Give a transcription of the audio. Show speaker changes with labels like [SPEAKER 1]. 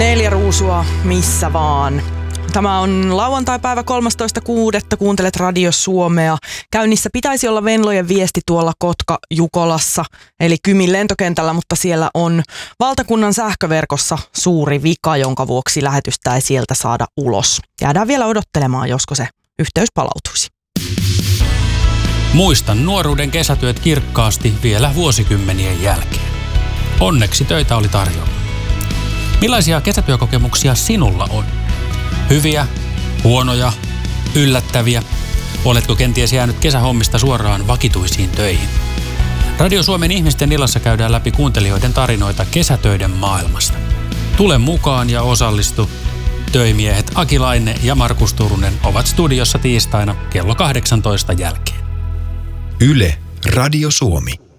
[SPEAKER 1] 4 ruusua missä vaan. Tämä on lauantaipäivä 13.6. Kuuntelet Radio Suomea. Käynnissä pitäisi olla Venlojen viesti tuolla Kotka-Jukolassa, eli Kymin lentokentällä, mutta siellä on valtakunnan sähköverkossa suuri vika, jonka vuoksi lähetystä ei sieltä saada ulos. Jäädään vielä odottelemaan, josko se yhteys palautuisi.
[SPEAKER 2] Muistan nuoruuden kesätyöt kirkkaasti vielä vuosikymmenien jälkeen. Onneksi töitä oli tarjolla. Millaisia kesätyökokemuksia sinulla on? Hyviä, huonoja, yllättäviä? Oletko kenties jäänyt kesähommista suoraan vakituisiin töihin? Radio Suomen ihmisten illassa käydään läpi kuuntelijoiden tarinoita kesätöiden maailmasta. Tule mukaan ja osallistu. Töimiehet Aki Laine ja Markus Turunen ovat studiossa tiistaina kello 18 jälkeen.
[SPEAKER 3] Yle Radio Suomi.